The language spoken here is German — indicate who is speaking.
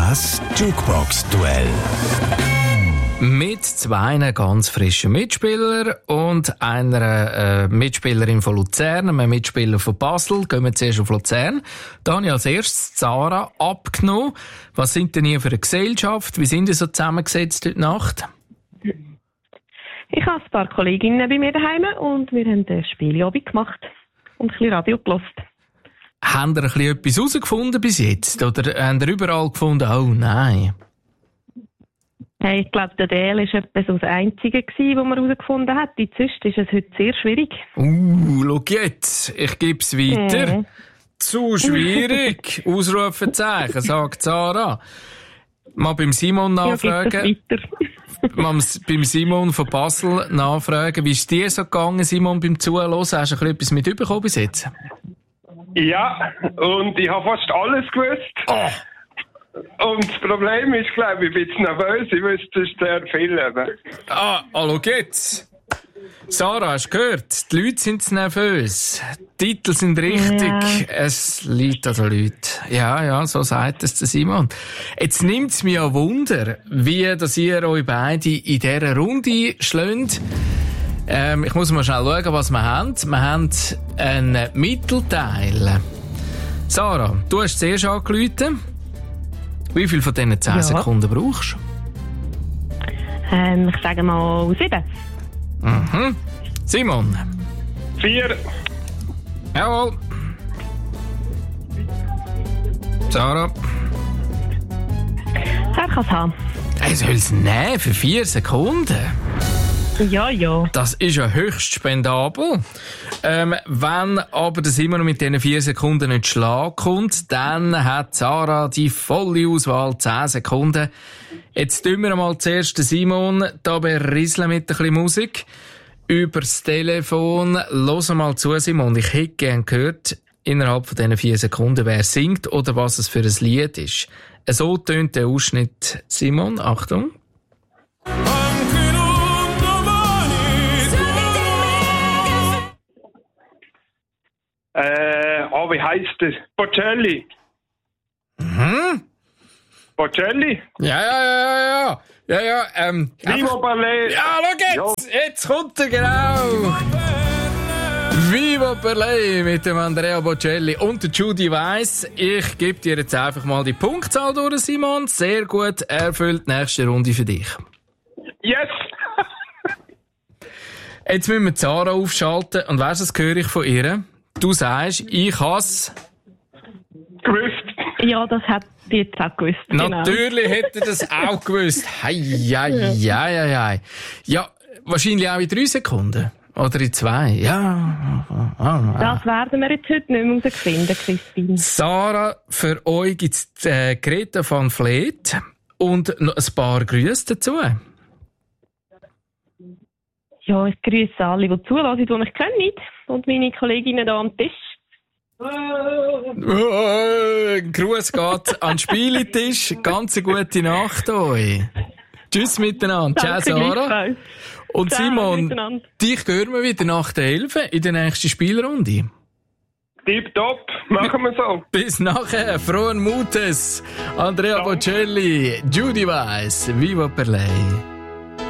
Speaker 1: Das Jukebox-Duell.
Speaker 2: Mit zwei ganz frischen Mitspielern und einer Mitspielerin von Luzern, einem Mitspieler von Basel. Gehen wir zuerst auf Luzern. Da habe ich als erstes Sarah abgenommen. Was sind denn ihr für eine Gesellschaft? Wie sind ihr so zusammengesetzt heute Nacht?
Speaker 3: Ich habe ein paar Kolleginnen bei mir daheim und wir haben ein Spielabend gemacht und ein bisschen Radio gehört.
Speaker 2: Haben ihr ein bisschen etwas herausgefunden bis jetzt? Oder haben ihr überall gefunden, oh nein?
Speaker 3: Hey, ich glaube, der DL war etwa so das Einzige, das man herausgefunden hat. Sonst ist es heute sehr schwierig.
Speaker 2: Schau jetzt, ich gebe es weiter. Zu schwierig, Ausrufezeichen, sagt Sarah. Mal beim Simon nachfragen. Mal beim Simon von Basel nachfragen. Wie ist dir so gegangen, Simon, beim Zuhören? Hast du ein bisschen etwas mitbekommen bis jetzt?
Speaker 4: Ja, und ich habe fast alles gewusst. Oh. Und das Problem ist, glaube ich, ein bisschen nervös. Ich wüsste sehr viel.
Speaker 2: Schau jetzt. Sarah, hast du gehört? Die Leute sind nervös. Die Titel sind richtig. Ja. Es liegt an den Leuten. Ja, so sagt es der Simon. Jetzt nimmt es mich an Wunder, wie dass ihr euch beide in dieser Runde schlägt. Ich muss mal schnell schauen, was wir haben. Wir haben einen Mittelteil. Sarah, du hast zuerst angerufen. Wie viel von diesen 10 Sekunden brauchst
Speaker 3: du? Ich sage mal 7.
Speaker 2: Mhm. Simon?
Speaker 4: 4.
Speaker 2: Jawohl. Sarah?
Speaker 3: Er kann es haben.
Speaker 2: Er soll es nehmen für 4 Sekunden?
Speaker 3: Ja.
Speaker 2: Das ist ja höchst spendabel. Wenn aber der Simon mit diesen 4 Sekunden nicht Schlag kommt, dann hat Sarah die volle Auswahl, 10 Sekunden. Jetzt tun wir mal zuerst den Simon da berieseln mit ein bisschen Musik. Übers Telefon. Hör mal zu, Simon. Ich hätte gerne gehört, innerhalb von diesen 4 Sekunden, wer singt oder was es für ein Lied ist. So tönt der Ausschnitt. Simon, Achtung.
Speaker 4: Wie heisst das? Bocelli.
Speaker 2: Mhm.
Speaker 4: Bocelli?
Speaker 2: Ja.
Speaker 4: Viva Ballet.
Speaker 2: Ja, schau jetzt. Jetzt kommt er, genau. Viva Ballet mit dem Andrea Bocelli und der Judy Weiss. Ich gebe dir jetzt einfach mal die Punktzahl durch, Simon. Sehr gut erfüllt. Nächste Runde für dich.
Speaker 4: Yes!
Speaker 2: Jetzt müssen wir Sarah aufschalten. Und weißt du, das höre ich von ihr? Du sagst, ich has
Speaker 4: gewusst.
Speaker 3: Ja, das hat die jetzt auch gewusst.
Speaker 2: Natürlich
Speaker 3: genau.
Speaker 2: hätte das auch gewusst. Hei. Ja, wahrscheinlich auch in 3 Sekunden. Oder in 2. Ja.
Speaker 3: Das werden wir jetzt heute nicht mehr herausfinden, Christine.
Speaker 2: Sarah, für euch gibt es Greta van Vleet und noch ein paar Grüße dazu.
Speaker 3: Ja, ich grüße alle, die zulassen, die mich kennen. Und meine Kolleginnen hier am Tisch.
Speaker 2: Gruß geht an den Spieletisch. Ganz eine gute Nacht euch. Tschüss miteinander. Ciao, Sarah. Und ciao, Simon, dich hören wir wieder nach der 11 in der nächsten Spielrunde.
Speaker 4: Tipptopp, machen wir so.
Speaker 2: Bis nachher, frohen Mutes. Andrea Bocelli, Judy Weiss, Viva Ballet.